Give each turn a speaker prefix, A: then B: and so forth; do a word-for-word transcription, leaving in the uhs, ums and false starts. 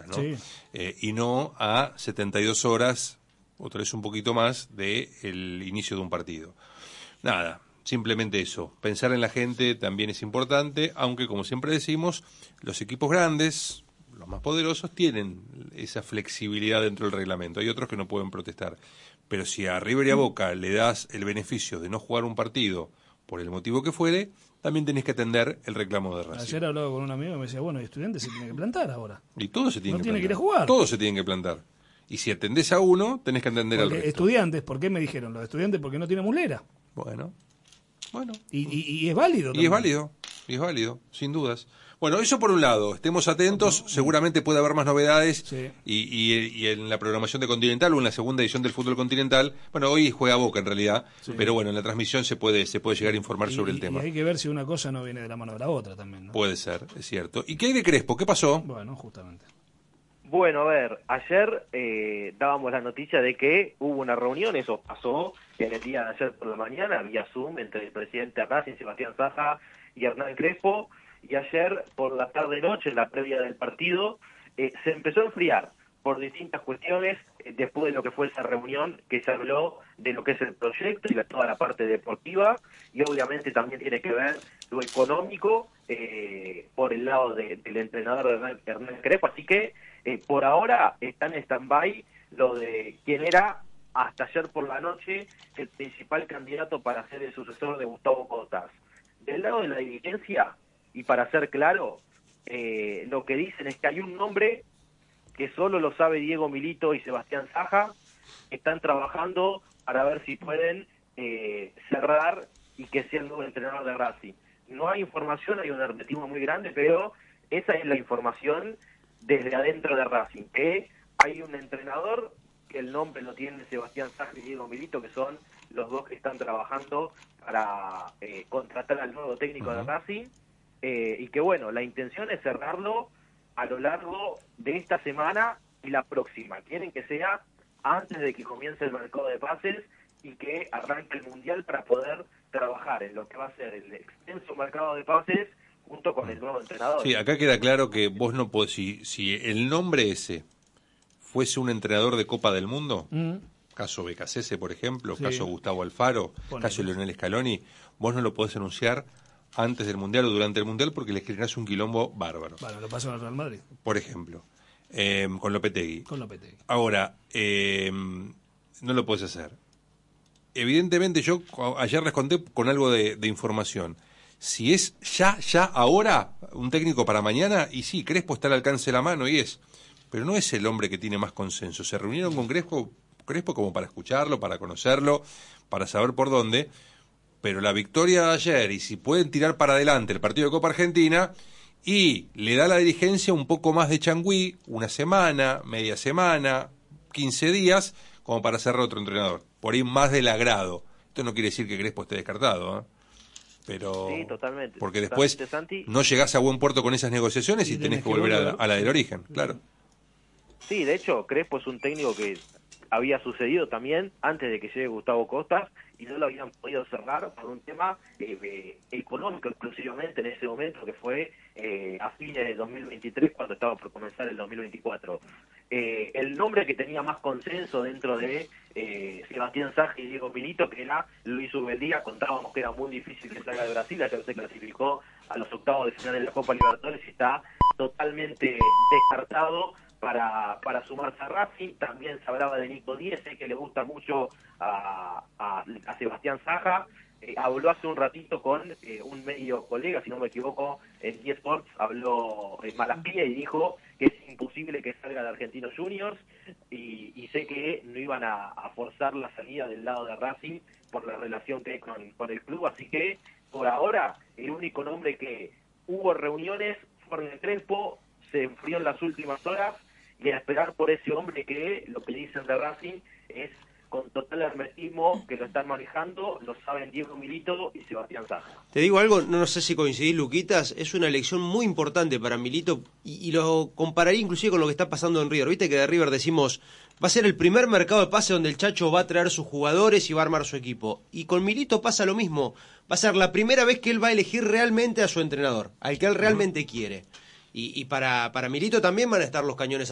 A: horas, ¿no?
B: Sí.
A: Eh, y no a setenta y dos horas, o tal vez un poquito más, del inicio de un partido. Nada, simplemente eso. Pensar en la gente también es importante, aunque, como siempre decimos, los equipos grandes, los más poderosos, tienen esa flexibilidad dentro del reglamento. Hay otros que no pueden protestar. Pero si a River y a Boca le das el beneficio de no jugar un partido por el motivo que fuere, también tenés que atender el reclamo de Racing.
B: Ayer hablaba con un amigo y me decía, bueno, el estudiante se tiene que plantar ahora.
A: Y todo se tiene
B: no
A: que
B: tiene
A: plantar.
B: que ir a jugar.
A: Todos se tienen que plantar. Y si atendés a uno, tenés que atender
B: Porque
A: al resto.
B: estudiantes, ¿por qué me dijeron? Los estudiantes porque no tienen mulera.
A: Bueno, bueno.
B: Y, y, y es válido
A: Y
B: también.
A: es válido, y es válido, sin dudas. Bueno, eso por un lado, estemos atentos, seguramente puede haber más novedades,
B: Sí.
A: y, y, y en la programación de Continental o en la segunda edición del Fútbol Continental, bueno, hoy juega Boca en realidad,
B: Sí.
A: pero bueno, en la transmisión se puede se puede llegar a informar
B: Y-
A: sobre el
B: y-
A: tema.
B: Y hay que ver si una cosa no viene de la mano de la otra también, ¿no?
A: Puede ser, es cierto. ¿Y qué hay de Crespo? ¿Qué pasó?
B: Bueno, justamente.
C: Bueno, a ver, ayer eh, dábamos la noticia de que hubo una reunión, eso pasó en el día de ayer por la mañana, vía Zoom, entre el presidente de Racing, Sebastián Saja, y Hernán Crespo, y ayer por la tarde-noche, en la previa del partido, eh, se empezó a enfriar por distintas cuestiones, eh, después de lo que fue esa reunión, que se habló de lo que es el proyecto y de toda la parte deportiva, y obviamente también tiene que ver lo económico eh, por el lado de, del entrenador Hernán, Hernán Crespo, así que eh, por ahora está en stand-by lo de quién era hasta ayer por la noche el principal candidato para ser el sucesor de Gustavo Costas. Del lado de la dirigencia, y para ser claro, eh, lo que dicen es que hay un nombre que solo lo sabe Diego Milito y Sebastián Saja, que están trabajando para ver si pueden eh, cerrar y que sea el nuevo entrenador de Racing. No hay información, hay un hermetismo muy grande, pero esa es la información desde adentro de Racing, que hay un entrenador, que el nombre lo tiene Sebastián Saja y Diego Milito, que son los dos que están trabajando para eh, contratar al nuevo técnico uh-huh. de Racing, eh, y que bueno, la intención es cerrarlo a lo largo de esta semana y la próxima. Quieren que sea antes de que comience el mercado de pases y que arranque el Mundial para poder trabajar en lo que va a ser el extenso mercado de pases junto con el nuevo entrenador.
A: Sí, acá queda claro que vos no podés, si, si el nombre ese fuese un entrenador de Copa del Mundo, mm. caso Becasese, por ejemplo, sí. caso Gustavo Alfaro, Ponemos. caso Leonel Scaloni, vos no lo podés anunciar antes del Mundial o durante el Mundial porque le generás un quilombo bárbaro.
B: Bueno, lo pasó en el Real Madrid.
A: Por ejemplo, eh, con Lopetegui.
B: Con Lopetegui.
A: Ahora, eh, no lo podés hacer. Evidentemente yo ayer les conté con algo de, de información. Si es ya, ya, ahora, un técnico para mañana, y sí, Crespo está al alcance de la mano y es, pero no es el hombre que tiene más consenso. Se reunieron con Crespo, Crespo como para escucharlo, para conocerlo, para saber por dónde, pero la victoria de ayer, y si pueden tirar para adelante el partido de Copa Argentina, y le da a la dirigencia un poco más de changüí, una semana, media semana, quince días, como para cerrar otro entrenador. Por ahí más del agrado. Esto no quiere decir que Crespo esté descartado, ¿eh? Pero
C: sí, totalmente.
A: Porque después
C: totalmente, Santi.
A: no llegás a buen puerto con esas negociaciones y, y tenés que volver a la, a la del origen, claro.
C: Sí, de hecho, Crespo es un técnico que había sucedido también antes de que llegue Gustavo Costas y no lo habían podido cerrar por un tema eh, eh, económico exclusivamente en ese momento, que fue eh, a fines de dos mil veintitrés cuando estaba por comenzar el dos mil veinticuatro. Eh, el nombre que tenía más consenso dentro de eh, Sebastián Saja y Diego Milito, que era Luis Ubeldía, contábamos que era muy difícil que salga de Brasil, ayer se clasificó a los octavos de final de la Copa Libertadores y está totalmente descartado para para sumarse a Racing. También se hablaba de Nico Díez, que le gusta mucho a, a, a Sebastián Saja. Eh, habló hace un ratito con eh, un medio colega, si no me equivoco, en eSports Sports, habló en Malaspilla y dijo que es imposible que salga de Argentinos Juniors y, y sé que no iban a, a forzar la salida del lado de Racing por la relación que hay con, con el club, así que por ahora el único nombre que hubo reuniones fue el Crespo, se enfrió en las últimas horas y a esperar por ese hombre que lo que dicen de Racing es con total hermetismo que lo están manejando, lo saben Diego Milito y Sebastián Saja.
D: Te digo algo, no sé si coincidís, Luquitas, es una elección muy importante para Milito y, y lo compararía inclusive con lo que está pasando en River. Viste que de River decimos, va a ser el primer mercado de pase donde el Chacho va a traer sus jugadores y va a armar su equipo. Y con Milito pasa lo mismo, va a ser la primera vez que él va a elegir realmente a su entrenador, al que él realmente uh-huh. quiere. Y, y para, para Milito también van a estar los cañones